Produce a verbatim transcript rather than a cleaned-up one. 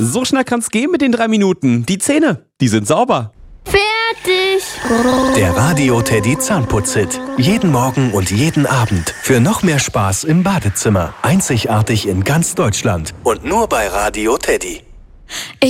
So schnell kann's gehen mit den drei Minuten. Die Zähne, die sind sauber. Fertig. Der Radio Teddy Zahnputz-Hit. Jeden Morgen und jeden Abend. Für noch mehr Spaß im Badezimmer. Einzigartig in ganz Deutschland. Und nur bei Radio Teddy.